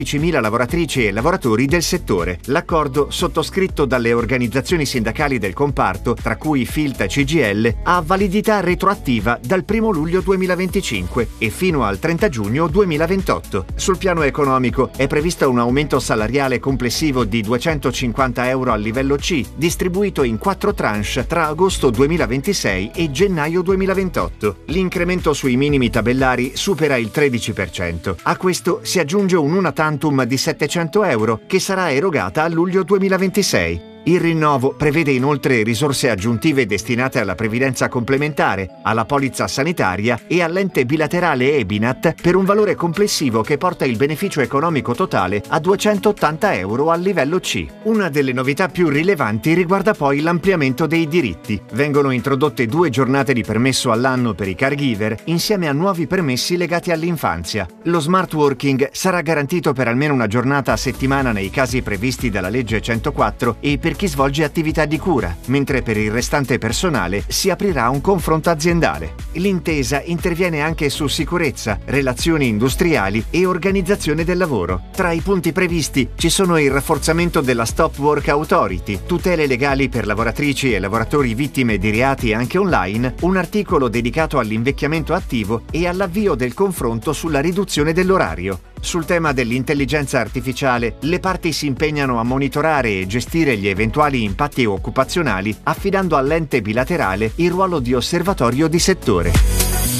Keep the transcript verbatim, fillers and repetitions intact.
quindicimila lavoratrici e lavoratori del settore. L'accordo, sottoscritto dalle organizzazioni sindacali del comparto, tra cui Filta e C G I L, ha validità retroattiva dal primo luglio duemilaventicinque e fino al trenta giugno duemilaventotto. Sul piano economico è previsto un aumento salariale complessivo di duecentocinquanta euro al livello C, distribuito in quattro tranche tra agosto duemilaventisei e gennaio duemilaventotto. L'incremento sui minimi tabellari supera il tredici per cento. A questo si aggiunge un una tantum di settecento euro che sarà erogata a luglio duemilaventisei. Il rinnovo prevede inoltre risorse aggiuntive destinate alla previdenza complementare, alla polizza sanitaria e all'ente bilaterale Ebinat per un valore complessivo che porta il beneficio economico totale a duecentottanta euro al livello C. Una delle novità più rilevanti riguarda poi l'ampliamento dei diritti. Vengono introdotte due giornate di permesso all'anno per i caregiver insieme a nuovi permessi legati all'infanzia. Lo smart working sarà garantito per almeno una giornata a settimana nei casi previsti dalla legge centoquattro e per per chi svolge attività di cura, mentre per il restante personale si aprirà un confronto aziendale. L'intesa interviene anche su sicurezza, relazioni industriali e organizzazione del lavoro. Tra i punti previsti ci sono il rafforzamento della Stop Work Authority, tutele legali per lavoratrici e lavoratori vittime di reati anche online, un articolo dedicato all'invecchiamento attivo e all'avvio del confronto sulla riduzione dell'orario. Sul tema dell'intelligenza artificiale, le parti si impegnano a monitorare e gestire gli eventuali impatti occupazionali, affidando all'ente bilaterale il ruolo di osservatorio di settore.